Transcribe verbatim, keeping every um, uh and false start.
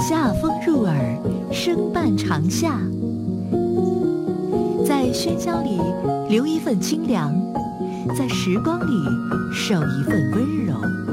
夏风入耳，声伴长夏。在喧嚣里留一份清凉，在时光里守一份温柔。